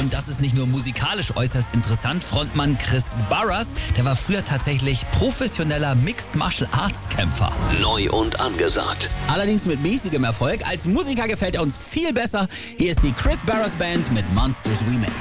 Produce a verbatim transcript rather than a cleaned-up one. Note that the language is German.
Und das ist nicht nur musikalisch äußerst interessant. Frontmann Chris Barras, der war früher tatsächlich professioneller Mixed Martial Arts Kämpfer. Neu und angesagt. Allerdings mit mäßigem Erfolg. Als Musiker gefällt er uns viel besser. Hier ist die Chris Barras Band mit Monsters We Made.